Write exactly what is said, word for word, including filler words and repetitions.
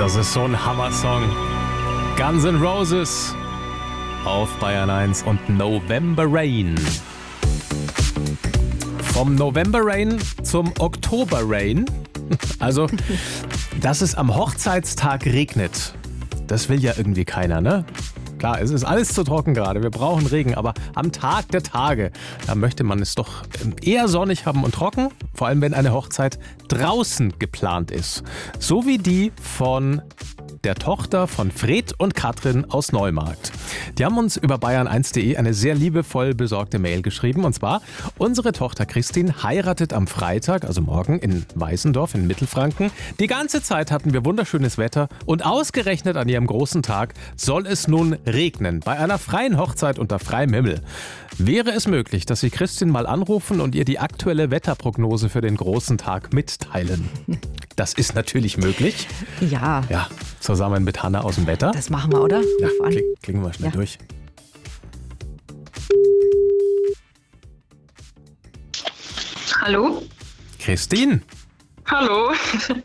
Das ist so ein Hammer-Song. Guns N' Roses auf Bayern eins und November Rain. Vom November Rain zum Oktober Rain. Also, dass es am Hochzeitstag regnet, das will ja irgendwie keiner, ne? Klar, es ist alles zu trocken gerade, wir brauchen Regen, aber am Tag der Tage, da möchte man es doch eher sonnig haben und trocken, vor allem wenn eine Hochzeit draußen geplant ist. So wie die von der Tochter von Fred und Katrin aus Neumarkt. Die haben uns über bayern eins punkt de eine sehr liebevoll besorgte Mail geschrieben. Und zwar, unsere Tochter Christine heiratet am Freitag, also morgen, in Weißendorf in Mittelfranken. Die ganze Zeit hatten wir wunderschönes Wetter und ausgerechnet an ihrem großen Tag soll es nun regnen. Bei einer freien Hochzeit unter freiem Himmel. Wäre es möglich, dass Sie Christine mal anrufen und ihr die aktuelle Wetterprognose für den großen Tag mitteilen? Das ist natürlich möglich. Ja. Ja, zusammen mit Hanna aus dem Wetter. Das machen wir, oder? Ja, Ruf an. klick, klicken wir schnell Ja. durch. Hallo? Christine, Hallo?